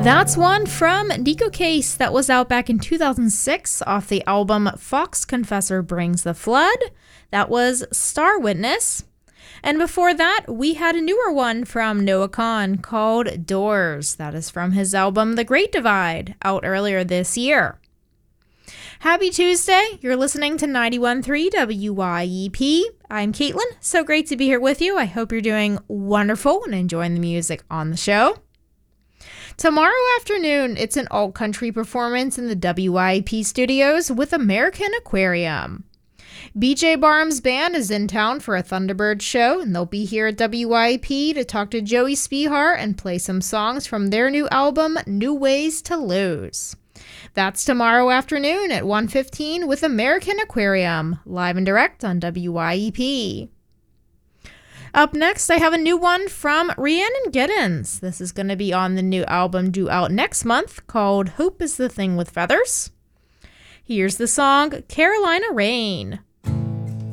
That's one from Nico Case that was out back in 2006 off the album Fox Confessor Brings the Flood. That was Star Witness. And before that, we had a newer one from Noah Kahan called Doors. That is from his album The Great Divide, out earlier this year. Happy Tuesday. You're listening to 91.3 WYEP. I'm Caitlin. So great to be here with you. I hope you're doing wonderful and enjoying the music on the show. Tomorrow afternoon, it's an alt-country performance in the WYEP studios with American Aquarium. BJ Barham's band is in town for a Thunderbird show, and they'll be here at WYEP to talk to Joey Spihar and play some songs from their new album, New Ways to Lose. That's tomorrow afternoon at 1:15 with American Aquarium, live and direct on WYEP. Up next, I have a new one from Rhiannon Giddens. This is going to be on the new album due out next month called Hope is the Thing with Feathers. Here's the song Carolina Rain.